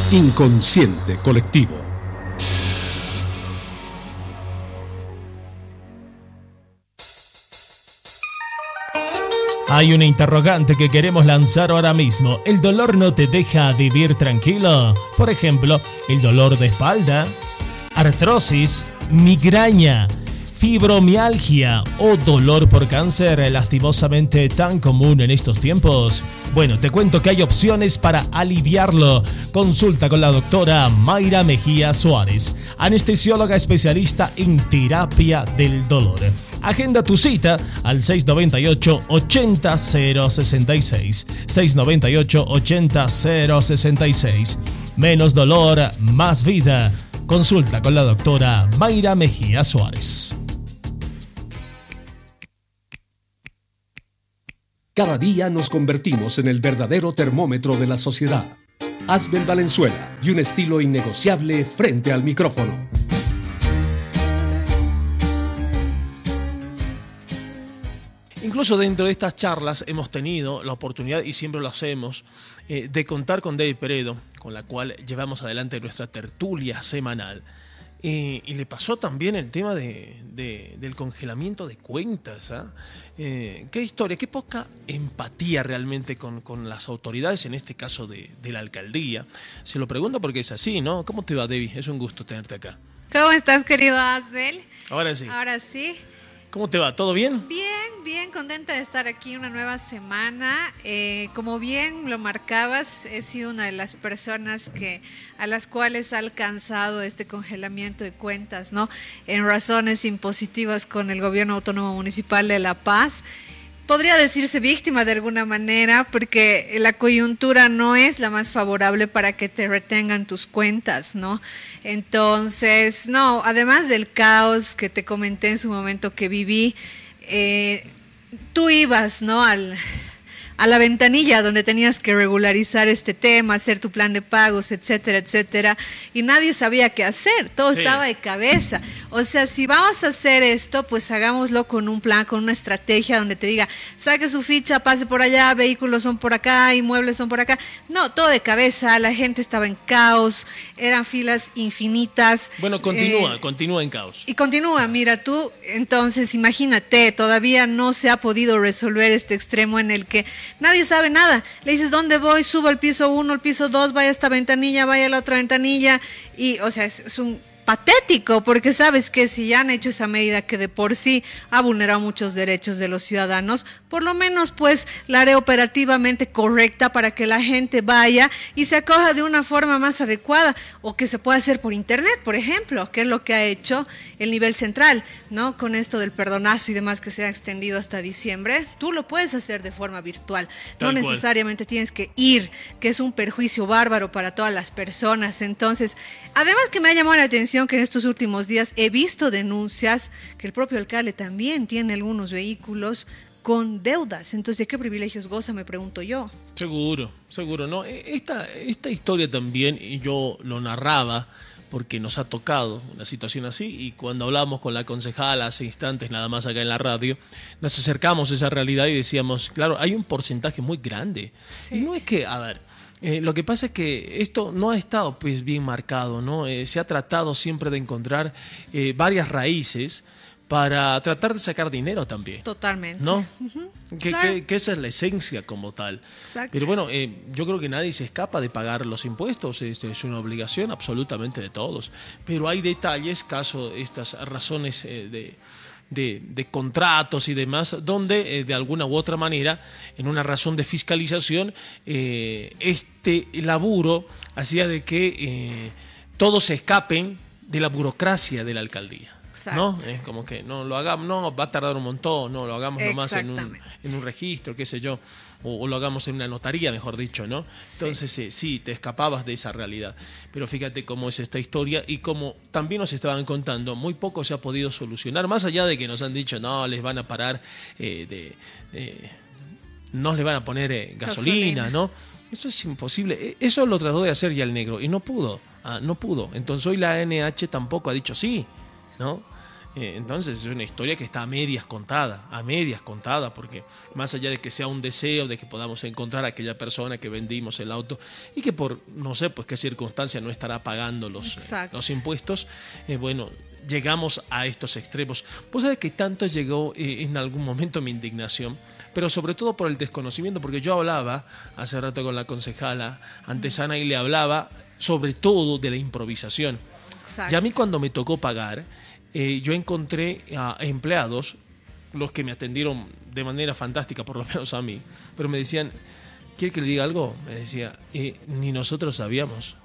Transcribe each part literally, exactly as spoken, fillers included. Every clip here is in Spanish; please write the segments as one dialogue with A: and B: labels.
A: Inconsciente colectivo.
B: Hay una interrogante que queremos lanzar ahora mismo. ¿El dolor no te deja vivir tranquilo? Por ejemplo, el dolor de espalda, artrosis, migraña, fibromialgia o dolor por cáncer, lastimosamente tan común en estos tiempos. Bueno, te cuento que hay opciones para aliviarlo. Consulta con la doctora Mayra Mejía Suárez, anestesióloga especialista en terapia del dolor. Agenda tu cita al seis nueve ocho, ochenta, cero sesenta y seis. seis nueve ocho, ochenta, cero sesenta y seis. Menos dolor, más vida. Consulta con la doctora Mayra Mejía Suárez.
A: Cada día nos convertimos en el verdadero termómetro de la sociedad. Asbel Valenzuela y un estilo innegociable frente al micrófono.
B: Incluso dentro de estas charlas hemos tenido la oportunidad, y siempre lo hacemos, eh, de contar con David Peredo, con la cual llevamos adelante nuestra tertulia semanal. Eh, y le pasó también el tema de, de, del congelamiento de cuentas. ¿eh? Eh, qué historia, qué poca empatía realmente con, con las autoridades, en este caso de, de la alcaldía. Se lo pregunto porque es así, ¿no? ¿Cómo te va, Debbie? Es un gusto tenerte acá.
C: ¿Cómo estás, querido Asbel?
B: Ahora sí.
C: Ahora sí.
B: ¿Cómo te va? ¿Todo bien?
C: Bien, bien, contenta de estar aquí una nueva semana. Eh, como bien lo marcabas, he sido una de las personas que a las cuales ha alcanzado este congelamiento de cuentas, ¿no? En razones impositivas con el Gobierno Autónomo Municipal de La Paz. Podría decirse víctima de alguna manera, porque la coyuntura no es la más favorable para que te retengan tus cuentas, ¿no? Entonces, no, además del caos que te comenté en su momento que viví, eh, tú ibas, ¿no? Al, a la ventanilla donde tenías que regularizar este tema, hacer tu plan de pagos, etcétera, etcétera, y nadie sabía qué hacer, todo sí. Estaba de cabeza. O sea, si vamos a hacer esto, pues hagámoslo con un plan, con una estrategia donde te diga, saque su ficha, pase por allá, vehículos son por acá, inmuebles son por acá. No, todo de cabeza, la gente estaba en caos, eran filas infinitas.
B: Bueno, continúa, eh, continúa en caos.
C: Y continúa, mira tú, entonces imagínate, todavía no se ha podido resolver este extremo en el que nadie sabe nada. Le dices, ¿dónde voy? Subo al piso uno, al piso dos, vaya a esta ventanilla, vaya a la otra ventanilla. Y, o sea, es, es un patético, porque sabes que si ya han hecho esa medida que de por sí ha vulnerado muchos derechos de los ciudadanos, por lo menos pues la haré operativamente correcta para que la gente vaya y se acoja de una forma más adecuada, o que se pueda hacer por internet, por ejemplo, que es lo que ha hecho el nivel central, ¿no? Con esto del perdonazo y demás que se ha extendido hasta diciembre, tú lo puedes hacer de forma virtual, no Tal necesariamente cual. Tienes que ir, que es un perjuicio bárbaro para todas las personas. Entonces, además que me ha llamado la atención que en estos últimos días he visto denuncias que el propio alcalde también tiene algunos vehículos con deudas. Entonces, ¿de qué privilegios goza? Me pregunto yo.
B: Seguro, seguro, ¿no? Esta, esta historia también yo lo narraba porque nos ha tocado una situación así, y cuando hablamos con la concejala hace instantes nada más acá en la radio, nos acercamos a esa realidad y decíamos, claro, hay un porcentaje muy grande. Sí. Y no es que, a ver, Eh, lo que pasa es que esto no ha estado pues bien marcado, ¿no? Eh, se ha tratado siempre de encontrar eh, varias raíces para tratar de sacar dinero también.
C: Totalmente.
B: ¿No? Uh-huh. Que, claro. que, que esa es la esencia como tal.
C: Exacto.
B: Pero bueno, eh, yo creo que nadie se escapa de pagar los impuestos, es, es una obligación absolutamente de todos. Pero hay detalles, caso estas razones eh, de... De, de contratos y demás, donde eh, de alguna u otra manera, en una razón de fiscalización, eh, este laburo hacía de que eh, todos se escapen de la burocracia de la alcaldía.
C: Exacto.
B: ¿No? Es como que no lo hagamos, no, va a tardar un montón, no, lo hagamos nomás en un, en un registro, qué sé yo, o, o lo hagamos en una notaría, mejor dicho, ¿no? Sí. Entonces, eh, sí, te escapabas de esa realidad. Pero fíjate cómo es esta historia, y como también nos estaban contando, muy poco se ha podido solucionar, más allá de que nos han dicho, no, les van a parar, eh, de, eh, no les van a poner eh, gasolina, gasolina, ¿no? Eso es imposible. Eso lo trató de hacer ya el negro y no pudo, ah, no pudo. Entonces hoy la A N H tampoco ha dicho sí, ¿no?
D: Eh, entonces es una historia que está a medias contada, a medias contada, porque más allá de que sea un deseo de que podamos encontrar a aquella persona que vendimos el auto y que por no sé pues qué circunstancia no estará pagando los, eh, los impuestos, eh, bueno, llegamos a estos extremos. Pues sabes que tanto llegó eh, en algún momento mi indignación, pero sobre todo por el desconocimiento, porque yo hablaba hace rato con la concejala antesana y le hablaba sobre todo de la improvisación. Exacto. Y a mí cuando me tocó pagar, eh, yo encontré a empleados, los que me atendieron de manera fantástica, por lo menos a mí, pero me decían, ¿quiere que le diga algo? Me decía, eh, ni nosotros sabíamos.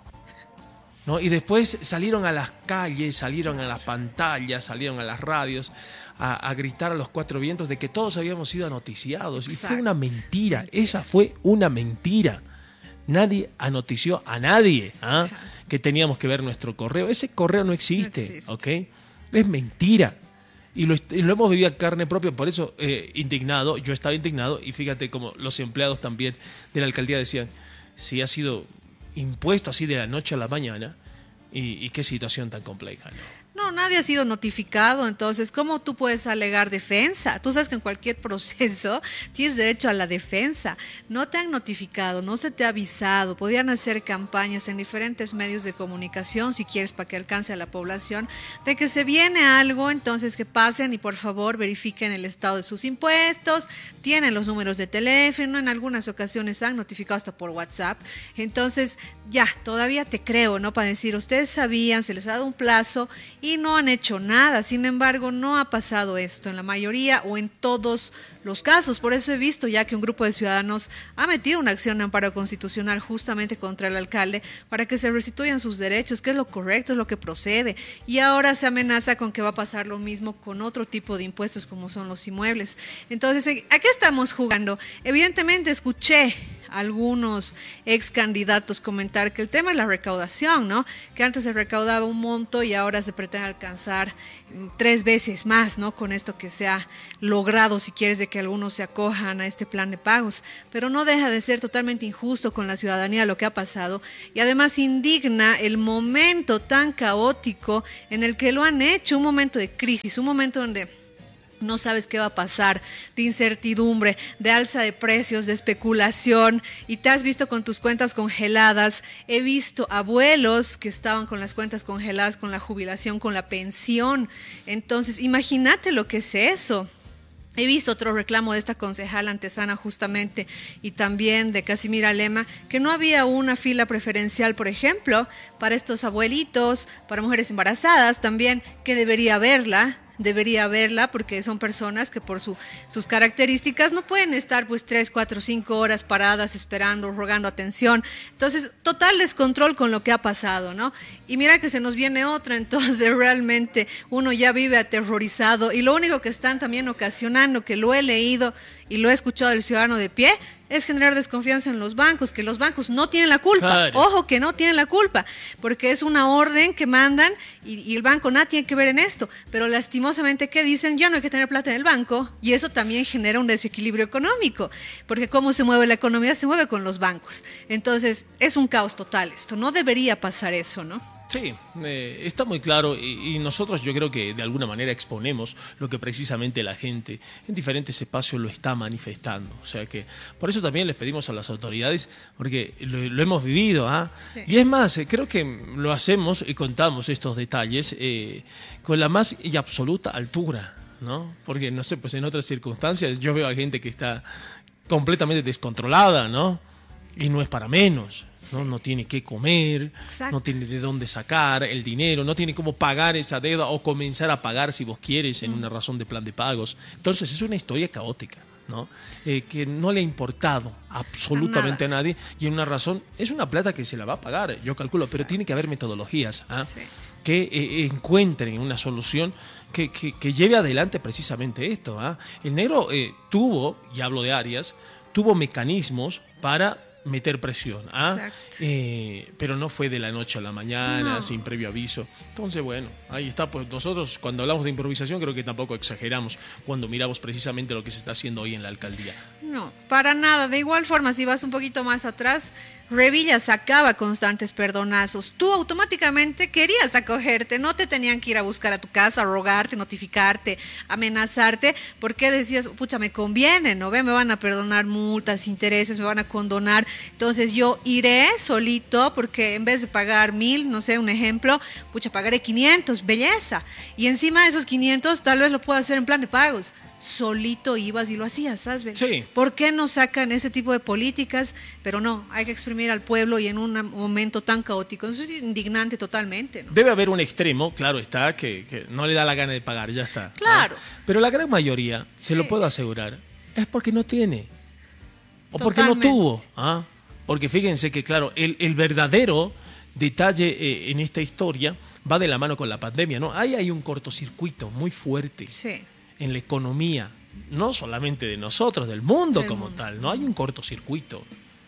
D: ¿No? Y después salieron a las calles, salieron a las pantallas, salieron a las radios a, a gritar a los cuatro vientos de que todos habíamos sido noticiados. Exacto. Y fue una mentira, esa fue una mentira. Nadie anotició a nadie ¿ah? que teníamos que ver nuestro correo. Ese correo no existe, no existe. ¿Ok? Es mentira. Y lo, y lo hemos vivido a carne propia, por eso eh, indignado, yo estaba indignado, y fíjate como los empleados también de la alcaldía decían, si ha sido impuesto así de la noche a la mañana, y, y qué situación tan compleja, ¿no?
C: No, nadie ha sido notificado, entonces, ¿cómo tú puedes alegar defensa? Tú sabes que en cualquier proceso tienes derecho a la defensa. No te han notificado, no se te ha avisado. Podrían hacer campañas en diferentes medios de comunicación, si quieres, para que alcance a la población, de que se viene algo, entonces que pasen y por favor verifiquen el estado de sus impuestos, tienen los números de teléfono, en algunas ocasiones han notificado hasta por WhatsApp. Entonces, ya, todavía te creo, ¿no? Para decir, ustedes sabían, se les ha dado un plazo y no han hecho nada. Sin embargo, no ha pasado esto en la mayoría o en todos los casos. Por eso he visto ya que un grupo de ciudadanos ha metido una acción de amparo constitucional justamente contra el alcalde para que se restituyan sus derechos, que es lo correcto, es lo que procede. Y ahora se amenaza con que va a pasar lo mismo con otro tipo de impuestos como son los inmuebles. Entonces, ¿a qué estamos jugando? Evidentemente escuché algunos ex candidatos comentar que el tema es la recaudación, ¿no? Que antes se recaudaba un monto y ahora se pretende alcanzar tres veces más, ¿no? Con esto que se ha logrado, si quieres, de que algunos se acojan a este plan de pagos. Pero no deja de ser totalmente injusto con la ciudadanía lo que ha pasado, y además indigna el momento tan caótico en el que lo han hecho, un momento de crisis, un momento donde no sabes qué va a pasar, de incertidumbre, de alza de precios, de especulación, y te has visto con tus cuentas congeladas. He visto abuelos que estaban con las cuentas congeladas, con la jubilación, con la pensión. Entonces, imagínate lo que es eso. He visto otro reclamo de esta concejala antesana justamente, y también de Casimira Lema, que no había una fila preferencial, por ejemplo, para estos abuelitos, para mujeres embarazadas también, que debería haberla. debería haberla porque son personas que por su, sus características no pueden estar pues tres, cuatro, cinco horas paradas esperando, rogando atención. Entonces, total descontrol con lo que ha pasado, ¿no? Y mira que se nos viene otra, entonces realmente uno ya vive aterrorizado, y lo único que están también ocasionando, que lo he leído y lo he escuchado del ciudadano de pie, es generar desconfianza en los bancos, que los bancos no tienen la culpa. Claro. Ojo, que no tienen la culpa, porque es una orden que mandan y, y el banco nada tiene que ver en esto. Pero lastimosamente, ¿qué dicen? Ya no hay que tener plata en el banco, y eso también genera un desequilibrio económico, porque cómo se mueve la economía, se mueve con los bancos. Entonces, es un caos total esto, no debería pasar eso, ¿no?
D: Sí, eh, está muy claro, y, y nosotros yo creo que de alguna manera exponemos lo que precisamente la gente en diferentes espacios lo está manifestando. O sea que por eso también les pedimos a las autoridades, porque lo, lo hemos vivido, ¿ah? Sí. Y es más, eh, creo que lo hacemos y contamos estos detalles eh, con la más y absoluta altura, ¿no? Porque, no sé, pues en otras circunstancias yo veo a gente que está completamente descontrolada, ¿no? Y no es para menos, ¿no? Sí. No tiene qué comer, exacto, no tiene de dónde sacar el dinero, no tiene cómo pagar esa deuda o comenzar a pagar si vos quieres en mm. una razón de plan de pagos. Entonces es una historia caótica, ¿no? Eh, que no le ha importado absolutamente a, a nadie, y en una razón es una plata que se la va a pagar, yo calculo, exacto, pero tiene que haber metodologías, ¿ah? Sí, que eh, encuentren una solución que, que, que lleve adelante precisamente esto, ¿ah? El negro eh, tuvo, y hablo de Arias, tuvo mecanismos para meter presión, ¿ah? Eh, pero no fue de la noche a la mañana, no, sin previo aviso. Entonces, bueno, ahí está. Pues nosotros cuando hablamos de improvisación creo que tampoco exageramos cuando miramos precisamente lo que se está haciendo hoy en la alcaldía.
C: No, para nada. De igual forma, si vas un poquito más atrás, Revilla sacaba constantes perdonazos. Tú automáticamente querías acogerte, no te tenían que ir a buscar a tu casa, rogarte, notificarte, amenazarte, porque decías, pucha, me conviene, ¿no ve? Me van a perdonar multas, intereses, me van a condonar, entonces yo iré solito, porque en vez de pagar mil, no sé, un ejemplo, pucha, pagaré quinientos, belleza. Y encima de esos quinientos tal vez lo puedo hacer en plan de pagos. Solito ibas y lo hacías, ¿sabes?
D: Sí.
C: ¿Por qué no sacan ese tipo de políticas? Pero no, hay que exprimir al pueblo y en un momento tan caótico. Eso es indignante totalmente, ¿no?
D: Debe haber un extremo, claro está, que, que no le da la gana de pagar, ya está.
C: Claro.
D: ¿no? Pero la gran mayoría, se
C: Sí.
D: lo puedo asegurar, es porque no tiene. O porque
C: Totalmente.
D: no tuvo. ¿ah? Porque fíjense que, claro, el, el verdadero detalle eh, en esta historia va de la mano con la pandemia, ¿no? Ahí hay un cortocircuito muy fuerte.
C: Sí.
D: En la economía, no solamente de nosotros, del mundo
C: Del
D: como
C: mundo.
D: tal, no hay un cortocircuito.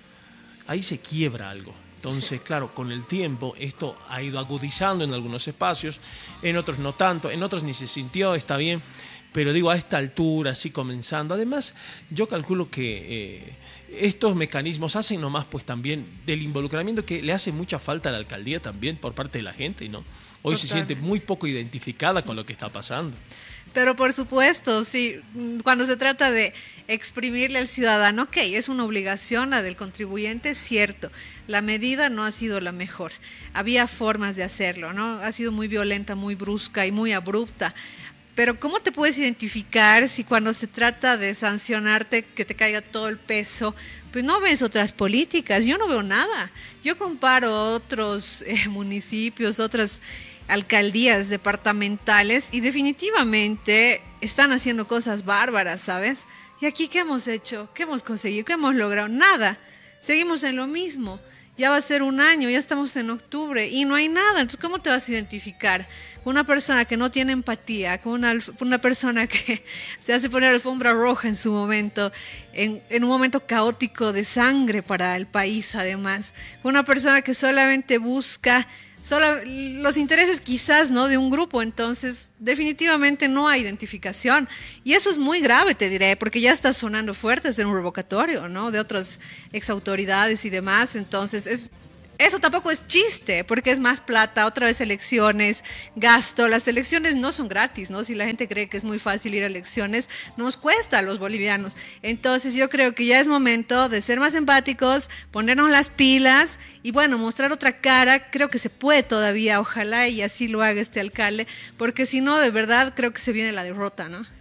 D: Ahí se quiebra algo. Entonces,
C: Sí.
D: claro, con el tiempo esto ha ido agudizando en algunos espacios, en otros no tanto, en otros ni se sintió, está bien, pero digo, a esta altura, así comenzando. Además, yo calculo que eh, estos mecanismos hacen nomás pues también del involucramiento que le hace mucha falta a la alcaldía también por parte de la gente, ¿no? Hoy se siente
C: Totalmente.
D: muy poco identificada con lo que está pasando.
C: Pero por supuesto, sí, cuando se trata de exprimirle al ciudadano, ok, es una obligación la del contribuyente, cierto, la medida no ha sido la mejor, había formas de hacerlo, ¿no? Ha sido muy violenta, muy brusca y muy abrupta, pero ¿cómo te puedes identificar si cuando se trata de sancionarte, que te caiga todo el peso, pues no ves otras políticas? Yo no veo nada, yo comparo otros eh, municipios, otras alcaldías departamentales y definitivamente están haciendo cosas bárbaras, ¿sabes? ¿Y aquí qué hemos hecho? ¿Qué hemos conseguido? ¿Qué hemos logrado? Nada. Seguimos en lo mismo. Ya va a ser un año, ya estamos en octubre y no hay nada. Entonces, ¿cómo te vas a identificar con una persona que no tiene empatía, con una, una persona que se hace poner alfombra roja en su momento, en, en un momento caótico de sangre para el país además, con una persona que solamente busca solo los intereses quizás, ¿no?, de un grupo? Entonces definitivamente no hay identificación y eso es muy grave, te diré, porque ya está sonando fuerte ser un revocatorio, ¿no?, de otras exautoridades y demás. Entonces es eso tampoco es chiste, porque es más plata, otra vez elecciones, gasto. Las elecciones no son gratis, ¿no? Si la gente cree que es muy fácil ir a elecciones, nos cuesta a los bolivianos. Entonces yo creo que ya es momento de ser más empáticos, ponernos las pilas y bueno, mostrar otra cara. Creo que se puede todavía, ojalá y así lo haga este alcalde, porque si no, de verdad creo que se viene la derrota, ¿no?